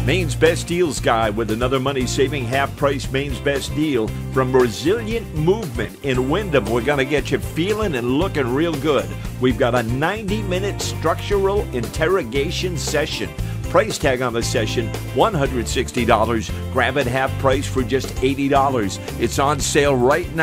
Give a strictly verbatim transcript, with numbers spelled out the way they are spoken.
Maine's Best Deals Guy with another money-saving half-price Maine's Best Deal from Resilient Movement in Wyndham. We're going to get you feeling and looking real good. We've got a ninety-minute structural interrogation session. Price tag on the session, one hundred sixty dollars. Grab it half price for just eighty dollars. It's on sale right now.